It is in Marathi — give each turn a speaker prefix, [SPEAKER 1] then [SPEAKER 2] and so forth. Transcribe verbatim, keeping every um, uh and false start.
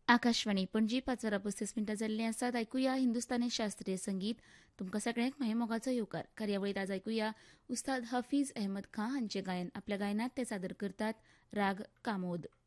[SPEAKER 1] आकाशवाणी पणजी पाच वरां पस्तीस मिनटां जाल्लीं आसात. आयकुया हिंदुस्तानी शास्त्रीय संगीत. तुमकां सगळ्यांक मेहमोगाचो येवकार. कार्यावळीत आज आयकुया उस्ताद हफीज अहमद खान हांचें गायन. आपल्या गायनांत ते सादर करतात राग कामोद.